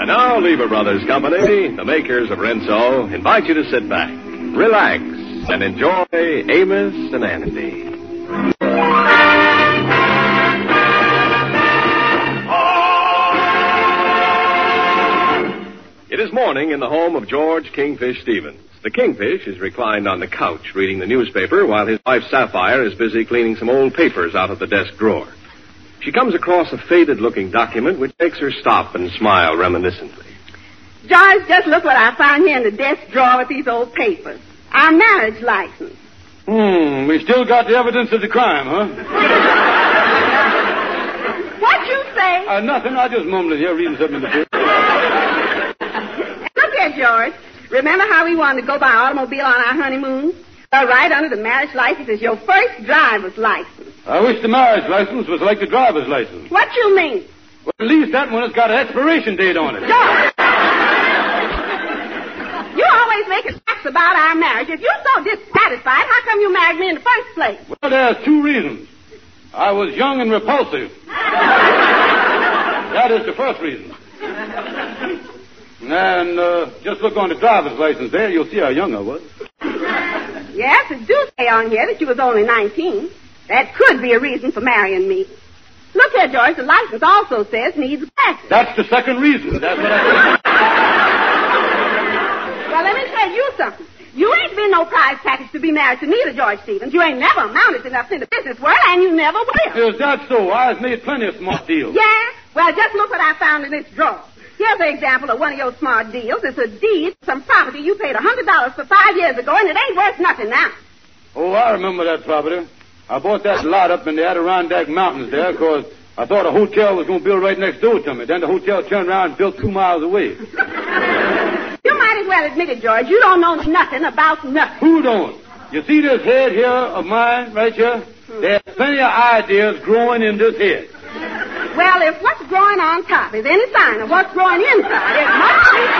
now, Lever Brothers Company, the makers of Rinso, invite you to sit back, relax, and enjoy Amos and Andy. It is morning in the home of George Kingfish Stevens. The Kingfish is reclined on the couch reading the newspaper while his wife Sapphire is busy cleaning some old papers out of the desk drawer. She comes across a faded-looking document which makes her stop and smile reminiscently. George, just look what I found here in the desk drawer with these old papers. Our marriage license. We still got the evidence of the crime, huh? What'd you say? Nothing. I just mumbled here reading something in the paper. Look here, George. Remember how we wanted to go by automobile on our honeymoon? Well, right under the marriage license is your first driver's license. I wish the marriage license was like the driver's license. What you mean? Well, at least that one has got an expiration date on it. George! You always make a fuss about our marriage. If you're so dissatisfied, how come you married me in the first place? Well, there's two reasons. I was young and repulsive. That is the first reason. And just look on the driver's license there. You'll see how young I was. Yes, it do say on here that you was only 19. That could be a reason for marrying me. Look here, George, the license also says needs glasses. That's the second reason. That's what I said. Well, let me tell you something. You ain't been no prize package to be married to neither, George Stevens. You ain't never amounted to nothing in the business world, and you never will. Is that so? I've made plenty of smart deals. Yeah? Well, just look what I found in this drawer. Here's an example of one of your smart deals. It's a deed to some property you paid $100 for 5 years ago, and it ain't worth nothing now. Oh, I remember that property. I bought that lot up in the Adirondack Mountains there because I thought a hotel was going to build right next door to me. Then the hotel turned around and built 2 miles away. You might as well admit it, George. You don't know nothing about nothing. Who don't? You see this head here of mine right here? There's plenty of ideas growing in this head. Well, if what's growing on top is any sign of what's growing inside, it must be...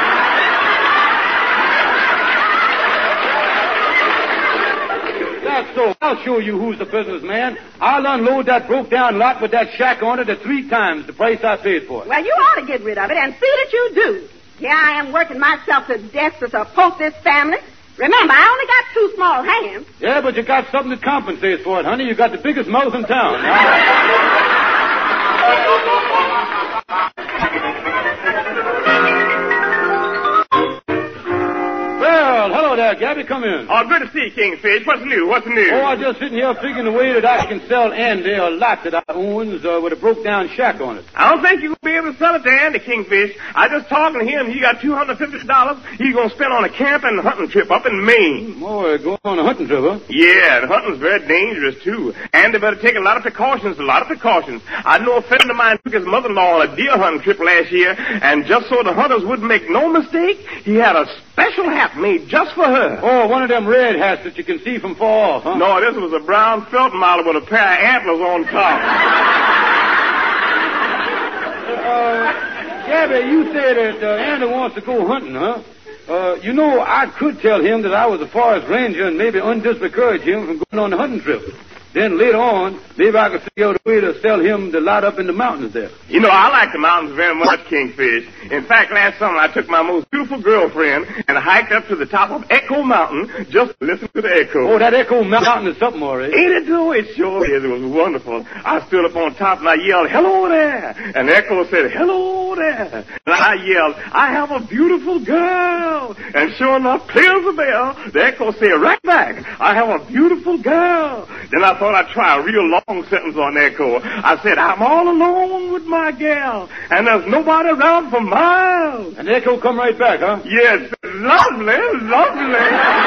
That's so. I'll show you who's the businessman. I'll unload that broke-down lot with that shack on it at 3 times the price I paid for it. Well, you ought to get rid of it and see that you do. Here I am working myself to death to support this family. Remember, I only got 2 small hands. Yeah, but you got something that compensates for it, honey. You got the biggest mouth in town. Well, hello there, Gabby. Come in. Oh, good to see you, Kingfish. What's new? What's new? Oh, I'm just sitting here figuring the way that I can sell Andy a lot that I owns with a broke-down shack on it. I don't think you'll be able to sell it to Andy, Kingfish. I just talking to him. He got $250 he's going to spend on a camping and hunting trip up in Maine. Boy, going on a hunting trip, huh? Yeah, and hunting's very dangerous, too. Andy better take a lot of precautions, I know a friend of mine took his mother-in-law on a deer hunting trip last year, and just so the hunters wouldn't make no mistake, he had a special hat made just for her. Oh, one of them red hats that you can see from far off, huh? No, this was a brown felt model with a pair of antlers on top. Gabby, you said that Andy wants to go hunting, huh? You know, I could tell him that I was a forest ranger and maybe undiscourage him from going on the hunting trip. Then later on, maybe I could figure out a way to sell him the lot up in the mountains there. You know, I like the mountains very much, Kingfish. In fact, last summer I took my most beautiful girlfriend and hiked up to the top of Echo Mountain just to listen to the echo. Oh, that Echo Mountain is something, all right. Ain't it though? It sure is. It was wonderful. I stood up on top and I yelled, "Hello there!" And the echo said, "Hello there!" And I yelled, "I have a beautiful girl!" And sure enough, clear as a bell, the echo said right back, "I have a beautiful girl!" Then I thought I'd try a real long sentence on echo. I said, "I'm all alone with my gal, and there's nobody around for miles." And the echo come right back, huh? Yes, lovely, lovely.